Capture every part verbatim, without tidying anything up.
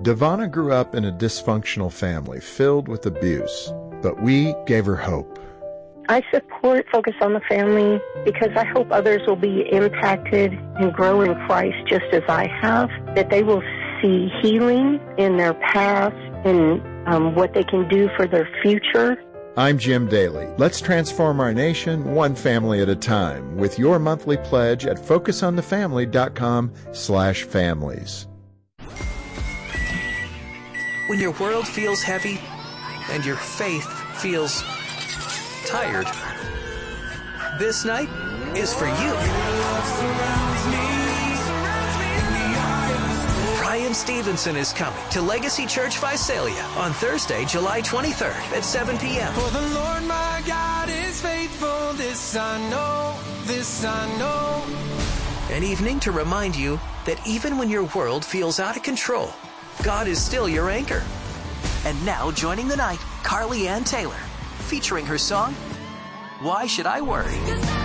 Devonna grew up in a dysfunctional family filled with abuse, but we gave her hope. I support Focus on the Family because I hope others will be impacted and grow in Christ just as I have, that they will see healing in their past and um, what they can do for their future. I'm Jim Daly. Let's transform our nation one family at a time with your monthly pledge at focusonthefamily.com slash families. When your world feels heavy and your faith feels tired, this night is for you. Brian Stevenson is coming to Legacy Church Visalia on Thursday, July twenty-third at seven p.m. For the Lord my God is faithful, this I know, this I know. An evening to remind you that even when your world feels out of control, God is still your anchor. And now joining the night, Carly Ann Taylor, featuring her song, Why Should I Worry?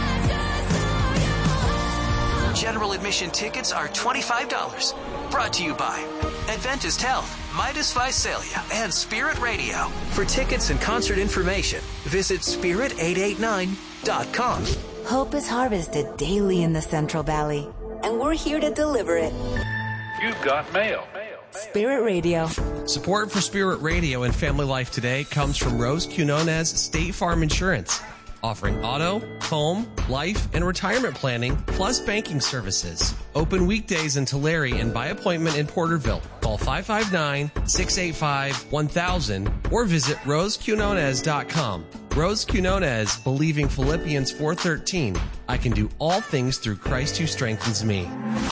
General admission tickets are twenty-five dollars. Brought to you by Adventist Health, Midas Visalia, and Spirit Radio. For tickets and concert information, visit spirit eight eight nine dot com. Hope is harvested daily in the Central Valley, and we're here to deliver it. You've got mail. Spirit Radio. Support for Spirit Radio and Family Life Today comes from Rose Quinones State Farm Insurance, offering auto, home, life, and retirement planning, plus banking services. Open weekdays in Tulare and by appointment in Porterville. Call five five nine, six eight five, one thousand or visit rose quinones dot com. Rose Quinones, believing Philippians four thirteen, I can do all things through Christ who strengthens me.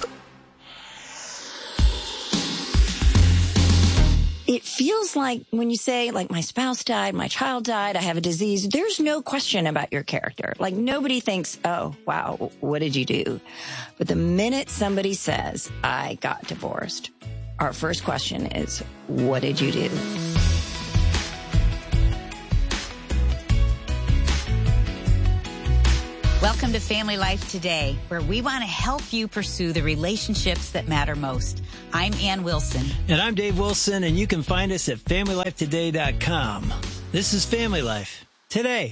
It feels like when you say, like, my spouse died, my child died, I have a disease, there's no question about your character. Like, nobody thinks, oh, wow, what did you do? But the minute somebody says, I got divorced, our first question is, what did you do? Welcome to Family Life Today, where we want to help you pursue the relationships that matter most. I'm Ann Wilson. And I'm Dave Wilson, and you can find us at family life today dot com. This is Family Life Today.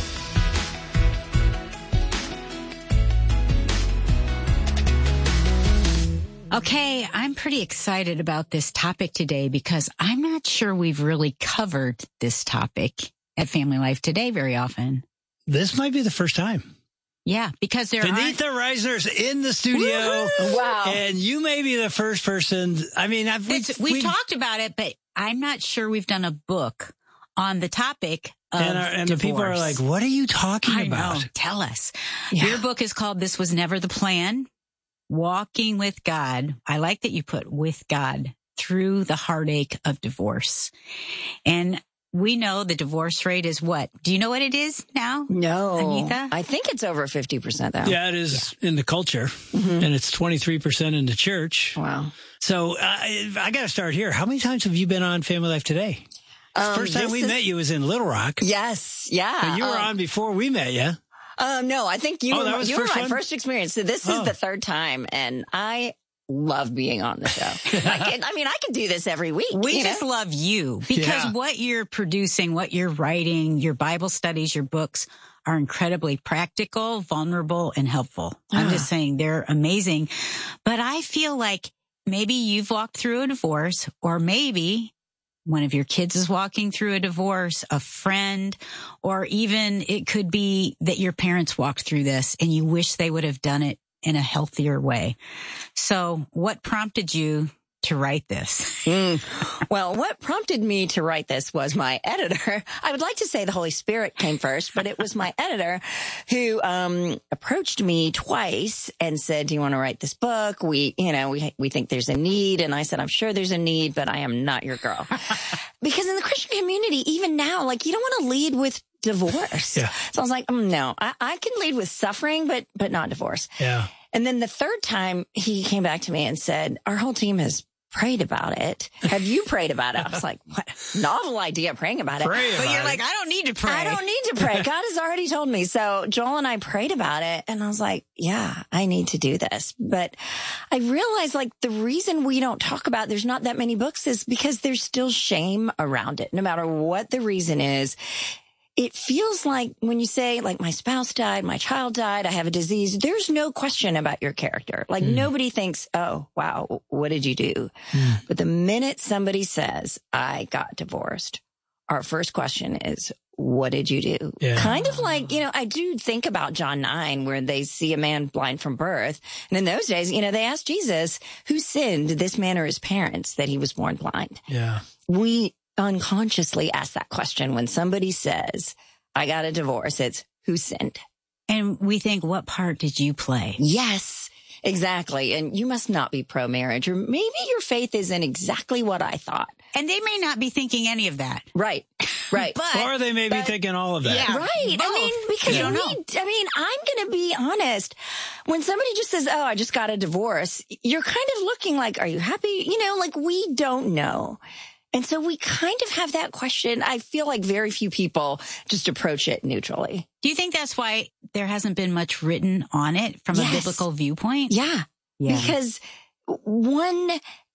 Okay, I'm pretty excited about this topic today because I'm not sure we've really covered this topic at Family Life Today very often. This might be the first time. Yeah, because there are Benita Reisner's in the studio. Woo-hoo! Wow. And you may be the first person. I mean, I've, we've, we've, we've talked about it, but I'm not sure we've done a book on the topic of and, our, and divorce. the people are like, what are you talking I about? Know. Tell us. Yeah. Your book is called This Was Never the Plan, Walking with God. I like that you put with God through the heartache of divorce. And we know the divorce rate is what? Do you know what it is now? No. Anita? I think it's over fifty percent though. Yeah, it is yeah. in the culture. Mm-hmm. And it's twenty-three percent in the church. Wow. So uh, I, I got to start here. How many times have you been on Family Life Today? Um, First time we is... met you was in Little Rock. Yes. Yeah. But you were um, on before we met you. Um, no, I think you oh, were, that was you were my one? first experience. So this oh. is the third time, and I love being on the show. I, can, I mean, I could do this every week. We you just know? love you because yeah. what you're producing, what you're writing, your Bible studies, your books are incredibly practical, vulnerable, and helpful. Ah. I'm just saying they're amazing. But I feel like maybe you've walked through a divorce, or maybe one of your kids is walking through a divorce, a friend, or even it could be that your parents walked through this and you wish they would have done it in a healthier way. So what prompted you to write this? Mm. Well, what prompted me to write this was my editor. I would like to say the Holy Spirit came first, but it was my editor who um approached me twice and said, do you want to write this book? We, you know, we we think there's a need. And I said, I'm sure there's a need, but I am not your girl. Because in the Christian community, even now, like, you don't want to lead with divorce. Yeah. So I was like, mm, no, I, I can lead with suffering, but but not divorce. Yeah. And then the third time he came back to me and said, our whole team has prayed about it. Have you prayed about it? I was like, what novel idea praying about it. Pray but about you're it. like, I don't need to pray. I don't need to pray. God has already told me. So Joel and I prayed about it and I was like, yeah, I need to do this. But I realized like the reason we don't talk about there's not that many books is because there's still shame around it. No matter what the reason is, it feels like when you say like my spouse died, my child died, I have a disease, there's no question about your character. Like mm. nobody thinks, oh, wow, what did you do? Mm. But the minute somebody says, I got divorced, our first question is, what did you do? Yeah. Kind of like, you know, I do think about John nine where they see a man blind from birth. And in those days, you know, they asked Jesus, who sinned, this man or his parents, that he was born blind? Yeah. We unconsciously ask that question when somebody says, I got a divorce. It's who sinned? And we think, what part did you play? Yes, exactly. And you must not be pro-marriage, or maybe your faith isn't exactly what I thought. And they may not be thinking any of that. Right, right. but, or they may be thinking all of that. Yeah, right. Both. I mean, because we, I mean, I'm going to be honest. When somebody just says, oh, I just got a divorce, you're kind of looking like, are you happy? You know, like we don't know. And so we kind of have that question. I feel like very few people just approach it neutrally. Do you think that's why there hasn't been much written on it from yes. a biblical viewpoint? Yeah. yeah. Because one,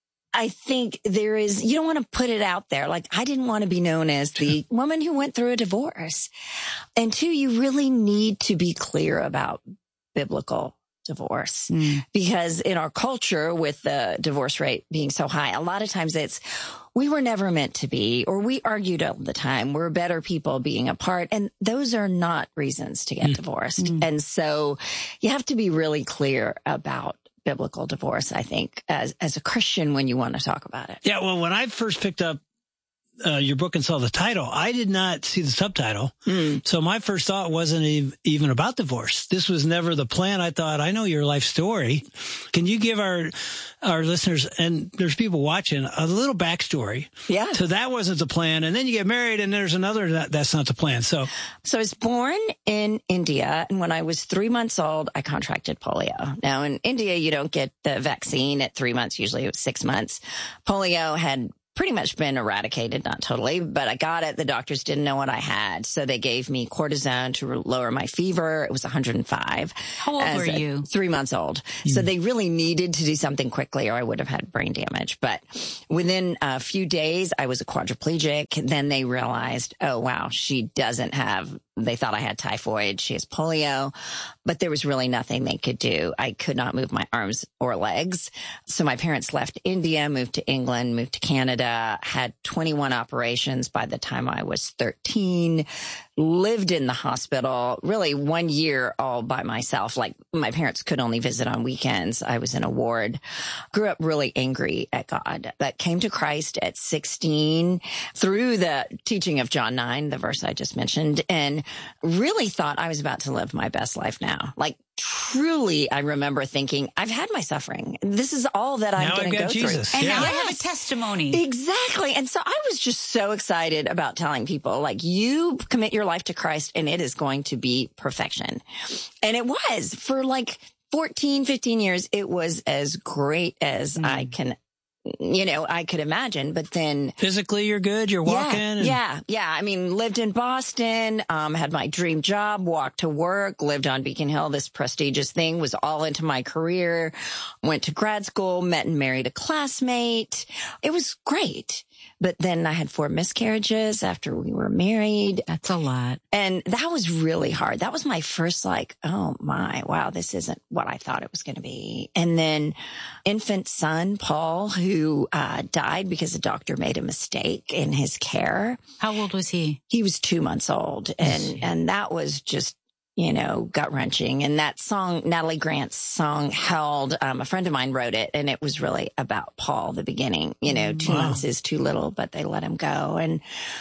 I think there is, you don't want to put it out there. Like, I didn't want to be known as the woman who went through a divorce. And two, you really need to be clear about biblical divorce mm. because in our culture with the divorce rate being so high, a lot of times it's, we were never meant to be, or we argued all the time. We're better people being apart. And those are not reasons to get mm. divorced. Mm. And so you have to be really clear about biblical divorce, I think, as, as a Christian when you want to talk about it. Yeah. Well, when I first picked up Uh, your book and saw the title, I did not see the subtitle. Mm. So my first thought wasn't ev- even about divorce. This was never the plan. I thought, I know your life story. Can you give our our listeners, and there's people watching, a little backstory? Yeah. So that wasn't the plan. And then you get married and there's another, that, that's not the plan. So, so I was born in India. And when I was three months old, I contracted polio. Now in India, you don't get the vaccine at three months. Usually it was six months. Polio had pretty much been eradicated, not totally, but I got it. The doctors didn't know what I had. So they gave me cortisone to lower my fever. It was one hundred five. How old were you? Three months old. Mm. So they really needed to do something quickly or I would have had brain damage. But within a few days, I was a quadriplegic. Then they realized, oh, wow, she doesn't have, they thought I had typhoid. She has polio, but there was really nothing they could do. I could not move my arms or legs. So my parents left India, moved to England, moved to Canada. Uh, had twenty-one operations by the time I was thirteen, lived in the hospital really one year all by myself. Like my parents could only visit on weekends. I was in a ward, grew up really angry at God, but came to Christ at sixteen through the teaching of John nine, the verse I just mentioned, and really thought I was about to live my best life now. Like truly, I remember thinking, I've had my suffering. This is all that I'm going to go Jesus. through. And yeah. now yes. I have a testimony. Exactly. And so I was just so excited about telling people, like, you commit your life to Christ and it is going to be perfection. And it was for like fourteen, fifteen years. It was as great as mm. I can you know, I could imagine, but then physically you're good. You're walking. Yeah, and... yeah, yeah. I mean, lived in Boston, um, had my dream job, walked to work, lived on Beacon Hill, this prestigious thing, was all into my career, went to grad school, met and married a classmate. It was great. But then I had four miscarriages after we were married. That's a lot. And that was really hard. That was my first like, oh my, wow, this isn't what I thought it was going to be. And then infant son, Paul, who uh, died because a doctor made a mistake in his care. How old was he? He was two months old. And, and that was just, you know, gut wrenching. And that song, Natalie Grant's song Held, um, a friend of mine wrote it and it was really about Paul, the beginning, you know, two wow. months is too little, but they let him go. And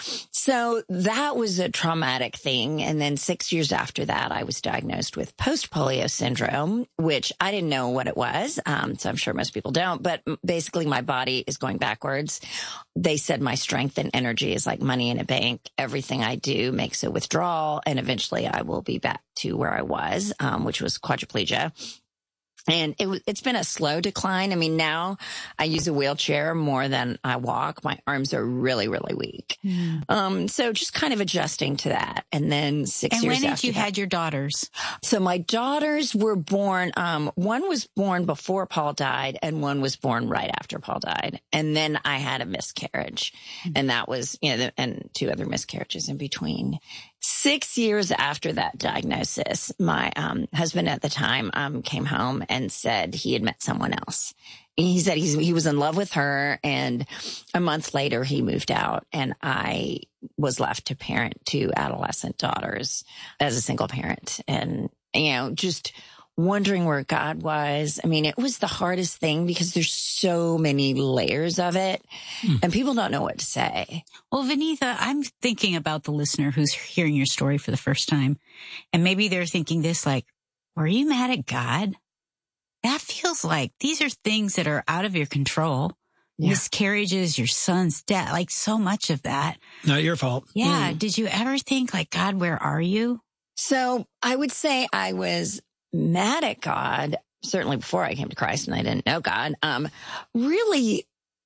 so that was a traumatic thing. And then six years after that, I was diagnosed with post-polio syndrome, which I didn't know what it was. Um, so I'm sure most people don't, but basically my body is going backwards. They said my strength and energy is like money in a bank. Everything I do makes a withdrawal and eventually I will be back to where I was, um, which was quadriplegia. And it, it's been a slow decline. I mean, now I use a wheelchair more than I walk. My arms are really, really weak. Mm. Um, so just kind of adjusting to that. And then six and years when after did you that, had your daughters? So my daughters were born, um, one was born before Paul died and one was born right after Paul died. And then I had a miscarriage mm. and that was, you know, and two other miscarriages in between. Six years after that diagnosis, my um, husband at the time um, came home and said he had met someone else. And he said he's, he was in love with her, and a month later he moved out, and I was left to parent two adolescent daughters as a single parent. And, you know, just wondering where God was. I mean, it was the hardest thing because there's so many layers of it hmm. and people don't know what to say. Well, Vineetha, I'm thinking about the listener who's hearing your story for the first time. And maybe they're thinking this, like, were you mad at God? That feels like these are things that are out of your control. Yeah. Miscarriages, your son's death, like so much of that. Not your fault. Yeah. Mm. Did you ever think like, God, where are you? So I would say I was mad at God, certainly before I came to Christ and I didn't know God, um, really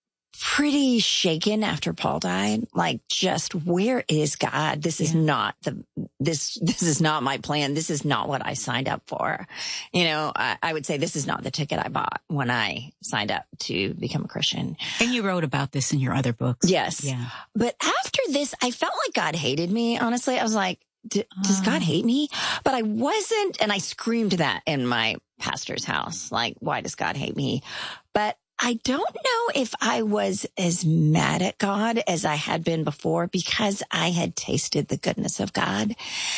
pretty shaken after Paul died. Like, just where is God? This is yeah. not the, this, this is not my plan. This is not what I signed up for. You know, I, I would say this is not the ticket I bought when I signed up to become a Christian. And you wrote about this in your other books. Yes. Yeah. But after this, I felt like God hated me. Honestly, I was like, D- does God hate me? But I wasn't, and I screamed that in my pastor's house. Like, why does God hate me? But I don't know if I was as mad at God as I had been before, because I had tasted the goodness of God.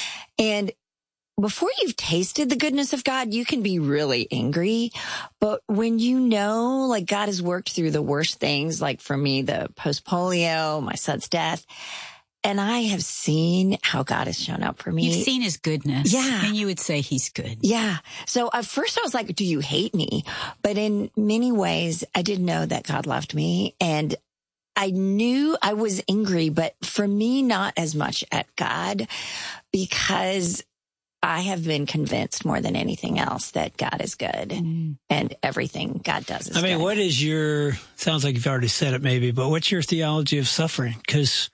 And before you've tasted the goodness of God, you can be really angry. But when you know, like, God has worked through the worst things, like for me, the post-polio, my son's death, and I have seen how God has shown up for me. You've seen his goodness. Yeah. And you would say he's good. Yeah. So at first I was like, do you hate me? But in many ways, I did know that God loved me. And I knew I was angry, but for me, not as much at God, because I have been convinced more than anything else that God is good mm. and everything God does is good. I mean, good. What is your, sounds like you've already said it maybe, but what's your theology of suffering? Because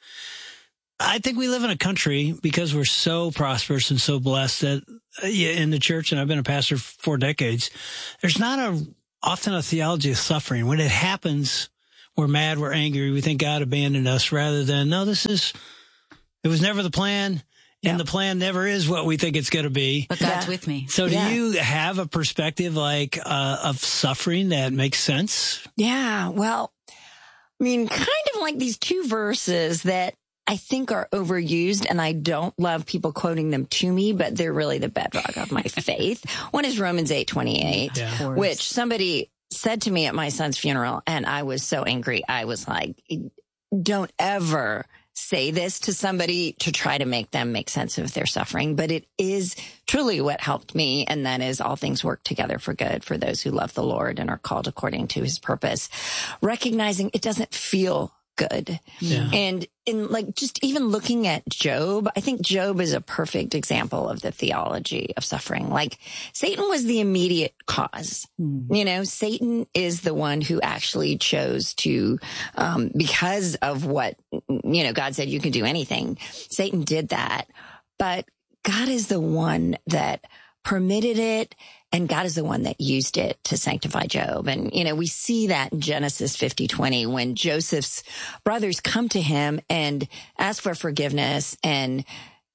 I think we live in a country, because we're so prosperous and so blessed, that uh, in the church, and I've been a pastor for four decades, there's not a often a theology of suffering. When it happens, we're mad, we're angry, we think God abandoned us, rather than, no, this is, it was never the plan, yeah. and the plan never is what we think it's going to be. But God's yeah. with me. So do yeah. you have a perspective like uh, of suffering that makes sense? Yeah, well, I mean, kind of like these two verses that I think are overused, and I don't love people quoting them to me, but they're really the bedrock of my faith. One is Romans eight twenty-eight, yeah. which somebody said to me at my son's funeral, and I was so angry. I was like, don't ever say this to somebody to try to make them make sense of their suffering. But it is truly what helped me, and that is all things work together for good for those who love the Lord and are called according to his purpose. Recognizing it doesn't feel good. Yeah. And in like just even looking at Job, I think Job is a perfect example of the theology of suffering. Like, Satan was the immediate cause. Mm. You know, Satan is the one who actually chose to, um, because of what, you know, God said you can do anything. Satan did that, but God is the one that permitted it, and God is the one that used it to sanctify Job. And, you know, we see that in Genesis fifty twenty, when Joseph's brothers come to him and ask for forgiveness. And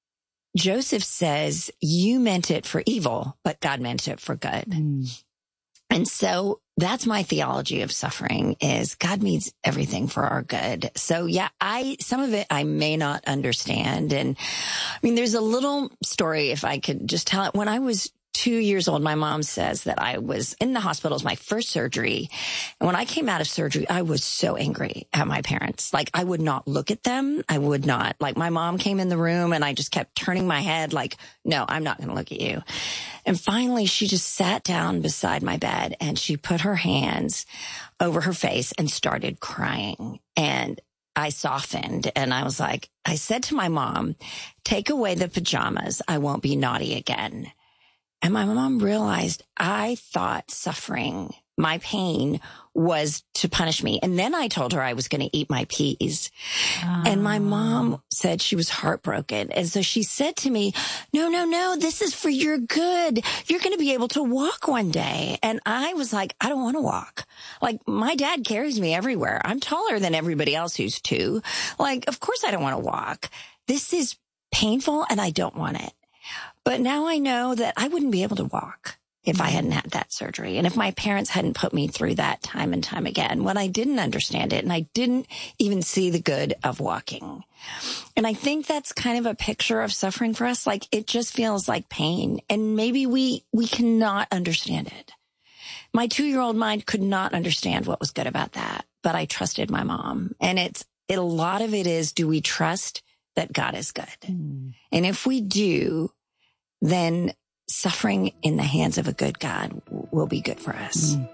Joseph says, you meant it for evil, but God meant it for good. Mm. And so that's my theology of suffering, is God means everything for our good. So yeah, I, some of it I may not understand. And I mean, there's a little story, if I could just tell it. When I was two years old, my mom says that I was in the hospital. It was my first surgery. And when I came out of surgery, I was so angry at my parents. Like, I would not look at them. I would not. Like, my mom came in the room and I just kept turning my head like, no, I'm not going to look at you. And finally, she just sat down beside my bed and she put her hands over her face and started crying. And I softened, and I was like, I said to my mom, take away the pajamas. I won't be naughty again. And my mom realized I thought suffering, my pain, was to punish me. And then I told her I was going to eat my peas. Oh. And my mom said she was heartbroken. And so she said to me, no, no, no, this is for your good. You're going to be able to walk one day. And I was like, I don't want to walk. Like, my dad carries me everywhere. I'm taller than everybody else who's two. Like, of course I don't want to walk. This is painful and I don't want it. But now I know that I wouldn't be able to walk if I hadn't had that surgery. And if my parents hadn't put me through that time and time again, when I didn't understand it and I didn't even see the good of walking. And I think that's kind of a picture of suffering for us. Like, it just feels like pain. And maybe we, we cannot understand it. My two-year-old mind could not understand what was good about that, but I trusted my mom. And it's, it, a lot of it is, do we trust that God is good? Mm. And if we do, then suffering in the hands of a good God will be good for us. Mm.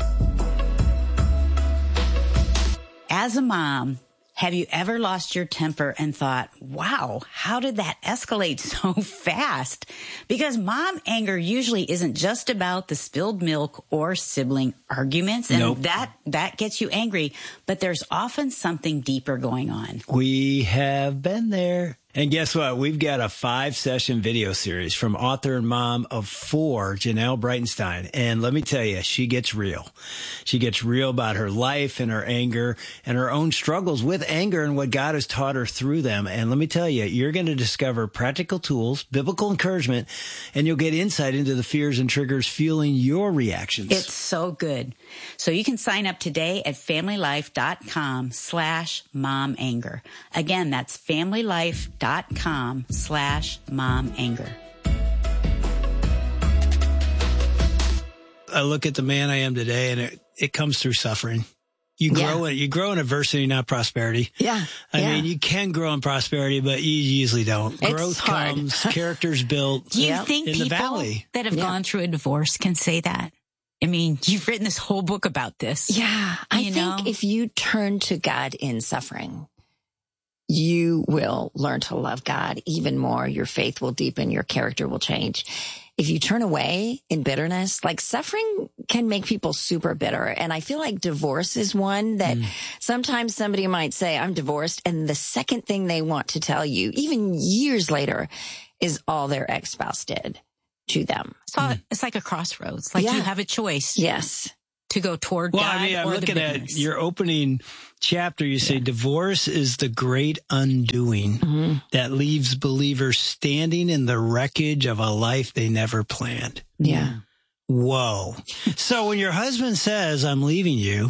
As a mom, have you ever lost your temper and thought, wow, how did that escalate so fast? Because mom anger usually isn't just about the spilled milk or sibling arguments. And nope. that, that gets you angry, but there's often something deeper going on. We have been there. And guess what? We've got a five-session video series from author and mom of four, Janelle Breitenstein. And let me tell you, she gets real. She gets real about her life and her anger and her own struggles with anger and what God has taught her through them. And let me tell you, you're going to discover practical tools, biblical encouragement, and you'll get insight into the fears and triggers fueling your reactions. It's so good. So you can sign up today at familylife.com slash mom anger. Again, that's familylife.com dot com slash mom anger. I look at the man I am today, and it, it comes through suffering. You grow yeah. in you grow in adversity, not prosperity. Yeah. I yeah. mean, you can grow in prosperity, but you usually don't. It's Growth hard. comes, character's built. Do you yeah. think in people the valley. that have yeah. gone through a divorce can say that? I mean, you've written this whole book about this. Yeah. I you think know? if you turn to God in suffering, you will learn to love God even more. Your faith will deepen. Your character will change. If you turn away in bitterness, like, suffering can make people super bitter. And I feel like divorce is one that mm. sometimes somebody might say, I'm divorced. And the second thing they want to tell you, even years later, is all their ex-spouse did to them. So mm. it's like a crossroads. Like yeah. you have a choice. Yes. To go toward well, God. I mean, I'm or looking the at your opening chapter. You say yeah. divorce is the great undoing mm-hmm. that leaves believers standing in the wreckage of a life they never planned. Yeah. Whoa. So when your husband says, I'm leaving you,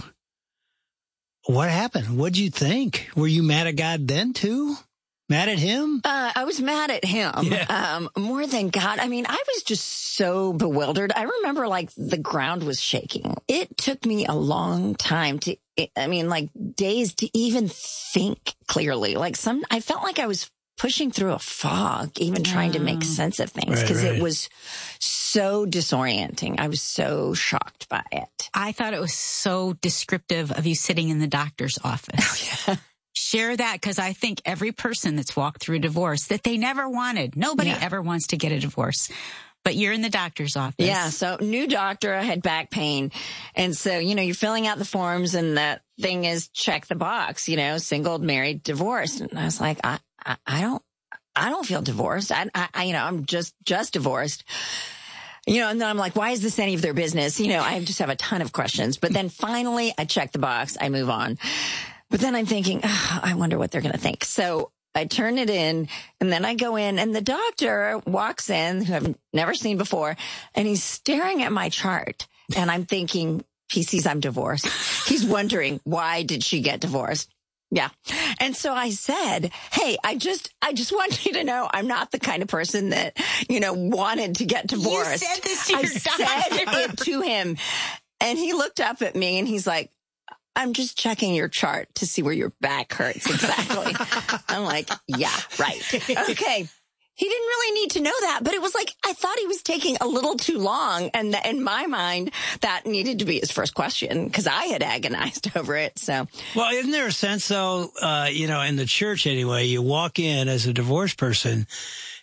what happened? What'd you think? Were you mad at God then too? Mad at him? Uh, I was mad at him, yeah. um, more than God. I mean, I was just so bewildered. I remember, like, the ground was shaking. It took me a long time to, I mean, like, days to even think clearly. Like, some, I felt like I was pushing through a fog, even yeah. trying to make sense of things, because right, right. it was so disorienting. I was so shocked by it. I thought it was so descriptive of you sitting in the doctor's office. Oh, yeah. Share that, because I think every person that's walked through a divorce that they never wanted, nobody yeah. ever wants to get a divorce, but you're in the doctor's office. Yeah. So new doctor, I had back pain. And so, you know, you're filling out the forms and that thing is check the box, you know, single, married, divorced. And I was like, I, I, I don't, I don't feel divorced. I, I, you know, I'm just, just divorced. You know, and then I'm like, why is this any of their business? You know, I just have a ton of questions, but then finally I check the box, I move on. But then I'm thinking, oh, I wonder what they're going to think. So I turn it in, and then I go in, and the doctor walks in, who I've never seen before, and he's staring at my chart. And I'm thinking, he sees I'm divorced. He's wondering, why did she get divorced? Yeah. And so I said, hey, I just, I just want you to know I'm not the kind of person that, you know, wanted to get divorced. You said this to your I doctor. said it to him. And he looked up at me and he's like, I'm just checking your chart to see where your back hurts exactly. I'm like, yeah, right. Okay. He didn't really need to know that, but it was like, I thought he was taking a little too long. And th- in my mind, that needed to be his first question, because I had agonized over it. So, well, isn't there a sense though, uh, you know, in the church anyway, you walk in as a divorced person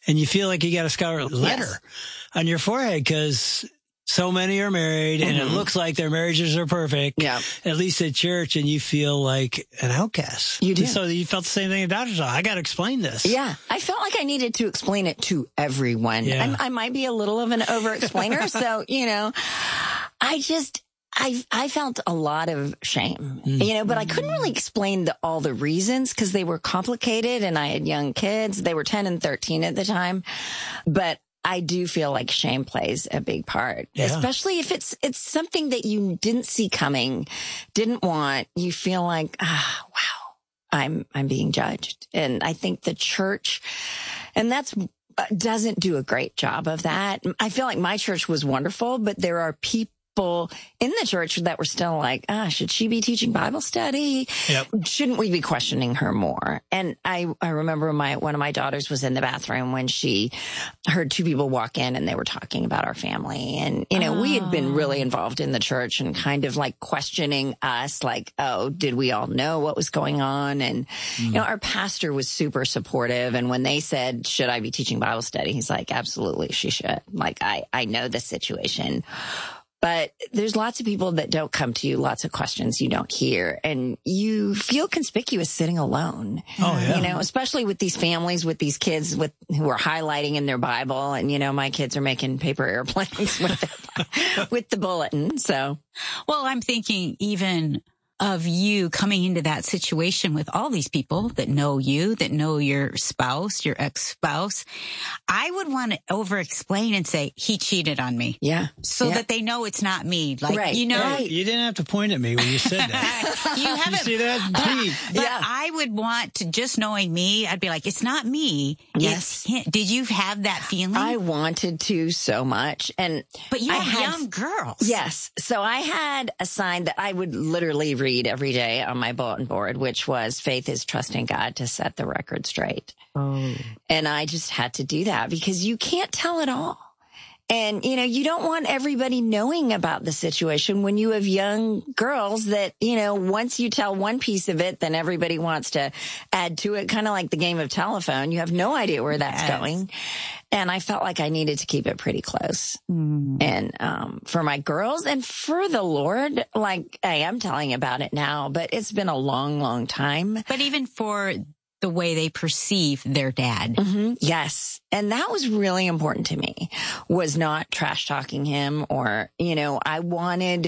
and you feel like you got a scarlet letter Yes. on your forehead because so many are married and Mm-hmm. it looks like their marriages are perfect, Yeah. at least at church, and you feel like an outcast. You do. And so you felt the same thing at doctor's office. I got to explain this. Yeah, I felt like I needed to explain it to everyone. Yeah. I, I might be a little of an over-explainer, so, you know, I just, I I felt a lot of shame, Mm. you know, but I couldn't really explain the, all the reasons because they were complicated and I had young kids. They were ten and thirteen at the time, but I do feel like shame plays a big part, Yeah. especially if it's it's something that you didn't see coming, didn't want. You feel like, ah, wow, I'm I'm being judged, and I think the church, and that's uh, doesn't do a great job of that. I feel like my church was wonderful, but there are people in the church that were still like, ah, should she be teaching Bible study? Yep. Shouldn't we be questioning her more? And I, I remember my, one of my daughters was in the bathroom when she heard two people walk in and they were talking about our family. And, you know, we had been really involved in the church and kind of like questioning us, like, oh, did we all know what was going on? And, you know, our pastor was super supportive. And when they said, should I be teaching Bible study? He's like, absolutely, she should. Like, I, I know the situation. But there's lots of people that don't come to you, lots of questions you don't hear, and you feel conspicuous sitting alone. Oh, yeah. You know, especially with these families, with these kids with who are highlighting in their Bible, and you know, my kids are making paper airplanes with their, with the bulletin. So, well, I'm thinking even of you coming into that situation with all these people that know you, that know your spouse, your ex-spouse. I would want to over-explain and say, he cheated on me. Yeah. So yeah. that they know it's not me. Like, Right. you know. Right. You didn't have to point at me when you said that. You haven't. You see that? Pete. But Yeah. I would want to, just knowing me, I'd be like, it's not me. Yes. It's him. Did you have that feeling? I wanted to so much. And but you I have had, young girls. Yes. So I had a sign that I would literally read every day on my bulletin board, which was faith is trusting God to set the record straight. Oh. And I just had to do that because you can't tell it all. And, you know, you don't want everybody knowing about the situation when you have young girls that, you know, once you tell one piece of it, then everybody wants to add to it. Kind of like the game of telephone. You have no idea where that's Yes. going. And I felt like I needed to keep it pretty close. Mm. And um, for my girls and for the Lord, like I am telling about it now, but it's been a long, long time. But even for the way they perceive their dad. Mm-hmm. Yes. And that was really important to me, was not trash talking him or, you know, I wanted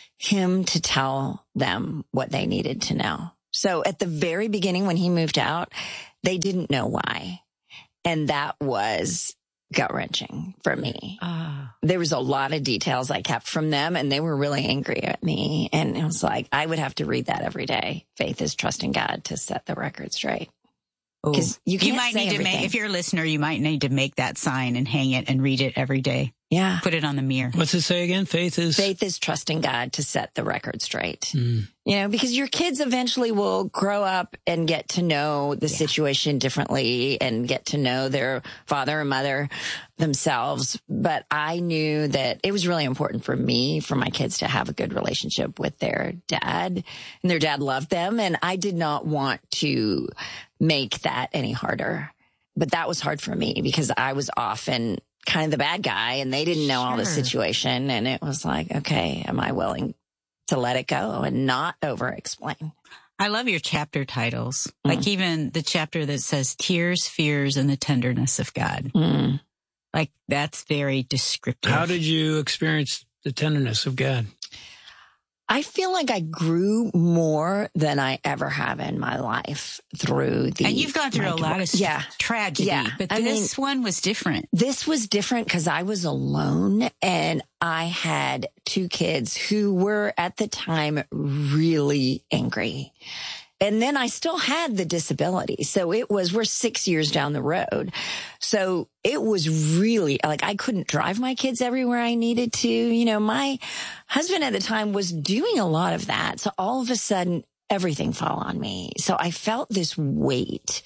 him to tell them what they needed to know. So at the very beginning, when he moved out, they didn't know why. And that was gut wrenching for me. Ah. There was a lot of details I kept from them and they were really angry at me. And it was like, I would have to read that every day. Faith is trusting God to set the record straight. Because you can't might say need to everything. make, if you're a listener, you might need to make that sign and hang it and read it every day. Yeah. Put it on the mirror. What's it say again? Faith is? Faith is trusting God to set the record straight. Mm. You know, because your kids eventually will grow up and get to know the Yeah. situation differently and get to know their father and mother themselves. But I knew that it was really important for me, for my kids to have a good relationship with their dad, and their dad loved them. And I did not want to make that any harder. But that was hard for me because I was often kind of the bad guy and they didn't know all the Sure. situation. And it was like, okay, am I willing to let it go and not over explain? I love your chapter titles. Mm. Like even the chapter that says tears, fears, and the tenderness of God. Mm. Like that's very descriptive. How did you experience the tenderness of God? I feel like I grew more than I ever have in my life through the. And you've gone through my a lot of divorce. Yeah. tragedy, Yeah. but I this one was different. This was different because I was alone and I had two kids who were at the time really angry. And then I still had the disability. So it was, we're six years down the road. So it was really like I couldn't drive my kids everywhere I needed to. You know, my husband at the time was doing a lot of that. So all of a sudden everything fell on me. So I felt this weight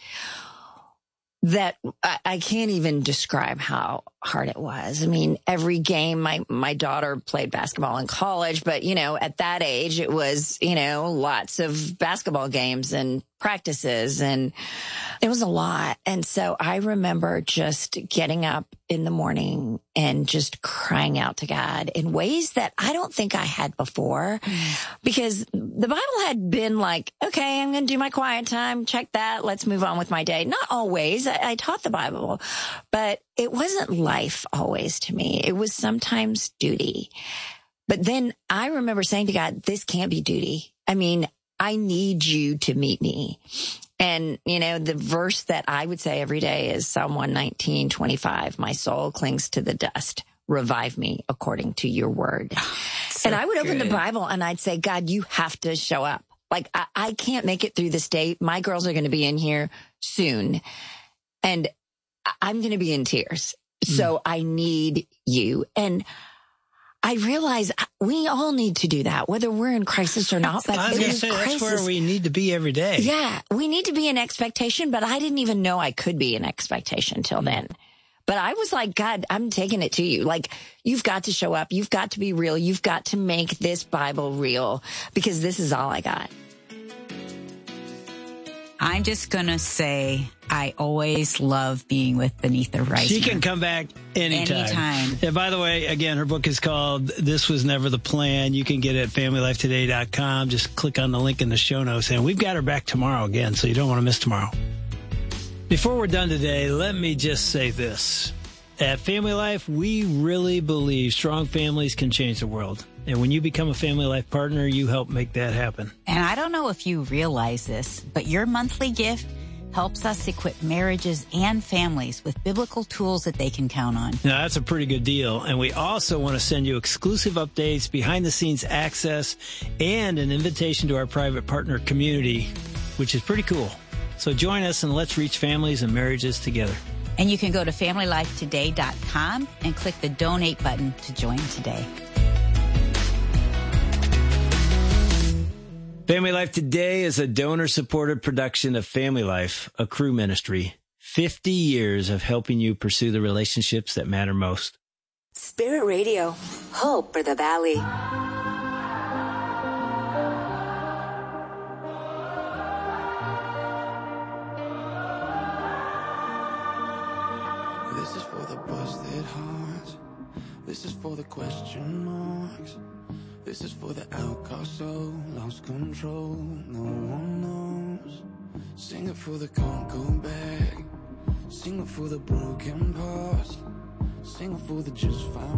that I, I can't even describe how hard it was. I mean, every game, my, my daughter played basketball in college, but you know, at that age, it was, you know, lots of basketball games and practices, and it was a lot. And so I remember just getting up in the morning and just crying out to God in ways that I don't think I had before, because the Bible had been like, okay, I'm going to do my quiet time. Check that. Let's move on with my day. Not always. I, I taught the Bible, but it wasn't life always to me. It was sometimes duty. But then I remember saying to God, this can't be duty. I mean, I need you to meet me. And, you know, the verse that I would say every day is Psalm one nineteen, twenty-five. My soul clings to the dust. Revive me according to your word. So and I would open good. the Bible and I'd say, God, you have to show up. Like, I, I can't make it through this day. My girls are going to be in here soon, and I'm going to be in tears. Mm. So I need you. And I realize we all need to do that, whether we're in crisis or not. But I was going to say, that's where we need to be every day. Yeah, we need to be in expectation, but I didn't even know I could be in expectation till then. But I was like, God, I'm taking it to you. Like, you've got to show up. You've got to be real. You've got to make this Bible real, because this is all I got. I'm just going to say I always love being with Benitha Reisner. She can come back anytime. Anytime. And by the way, again, her book is called This Was Never the Plan. You can get it at family life today dot com. Just click on the link in the show notes. And we've got her back tomorrow again, so you don't want to miss tomorrow. Before we're done today, let me just say this. At Family Life, we really believe strong families can change the world. And when you become a Family Life partner, you help make that happen. And I don't know if you realize this, but your monthly gift helps us equip marriages and families with biblical tools that they can count on. Now, that's a pretty good deal. And we also want to send you exclusive updates, behind-the-scenes access, and an invitation to our private partner community, which is pretty cool. So join us and let's reach families and marriages together. And you can go to family life today dot com and click the donate button to join today. Family Life Today is a donor-supported production of Family Life, a crew ministry. fifty years of helping you pursue the relationships that matter most. Spirit Radio, hope for the valley. This is for the busted hearts. This is for the question marks. This is for the outcast soul, lost control, no one knows. Sing it for the can't go back. Sing it for the broken past. Sing it for the just found.